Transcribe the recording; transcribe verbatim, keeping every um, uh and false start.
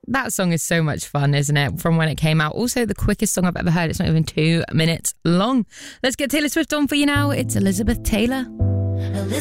That song is so much fun, isn't it? From when it came out. Also, the quickest song I've ever heard. It's not even two minutes long. Let's get Taylor Swift on for you now. It's Elizabeth Taylor.